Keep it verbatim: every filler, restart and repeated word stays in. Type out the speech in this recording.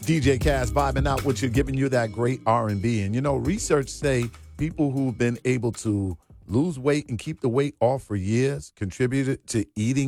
D J Cass vibing out with you, giving you that great R and B. And, you know, research say people who've been able to lose weight and keep the weight off for years contributed to eating